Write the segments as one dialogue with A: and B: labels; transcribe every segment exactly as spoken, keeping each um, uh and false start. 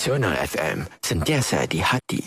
A: Nasional F M, sentiasa di hati.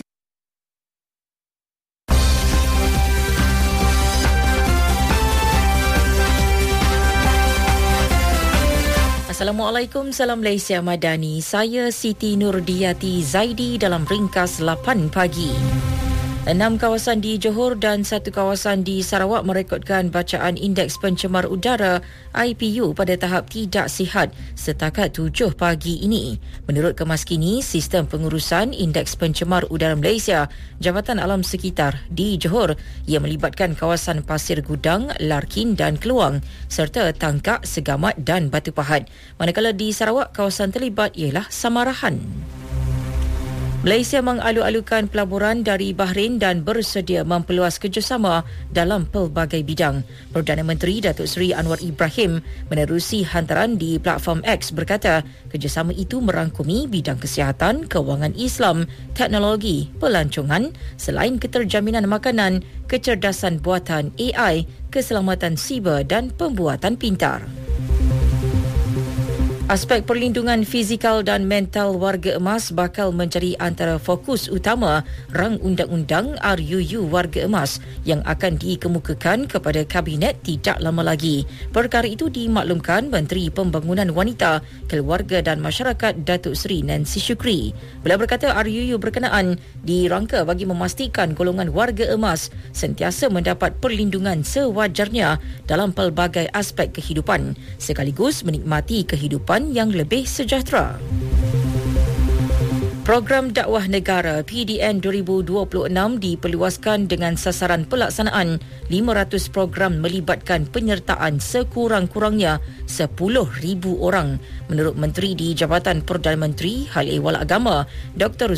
B: Assalamualaikum, salam Malaysia Madani. Saya Siti Nurdiati Zaidi dalam ringkas lapan pagi. Enam kawasan di Johor dan satu kawasan di Sarawak merekodkan bacaan Indeks Pencemar Udara I P U pada tahap tidak sihat setakat tujuh pagi ini. Menurut Kemas Kini, Sistem Pengurusan Indeks Pencemar Udara Malaysia, Jabatan Alam Sekitar di Johor yang melibatkan kawasan Pasir Gudang, Larkin dan Keluang serta Tangkak, Segamat dan Batu Pahat. Manakala di Sarawak, kawasan terlibat ialah Samarahan. Malaysia mengalu-alukan pelaburan dari Bahrain dan bersedia memperluas kerjasama dalam pelbagai bidang. Perdana Menteri Datuk Seri Anwar Ibrahim menerusi hantaran di platform X berkata kerjasama itu merangkumi bidang kesihatan, kewangan Islam, teknologi, pelancongan, selain keterjaminan makanan, kecerdasan buatan A I, keselamatan siber dan pembuatan pintar. Aspek perlindungan fizikal dan mental warga emas bakal menjadi antara fokus utama rang undang-undang R U U Warga Emas yang akan dikemukakan kepada Kabinet tidak lama lagi. Perkara itu dimaklumkan Menteri Pembangunan Wanita, Keluarga dan Masyarakat Datuk Seri Nancy Shukri. Beliau berkata R U U berkenaan dirangka bagi memastikan golongan warga emas sentiasa mendapat perlindungan sewajarnya dalam pelbagai aspek kehidupan sekaligus menikmati kehidupan yang lebih sejahtera. Program Dakwah Negara P D N dua ribu dua puluh enam diperluaskan dengan sasaran pelaksanaan lima ratus program melibatkan penyertaan sekurang-kurangnya sepuluh ribu orang. Menurut Menteri di Jabatan Perdana Menteri Hal Ehwal Agama, Doktor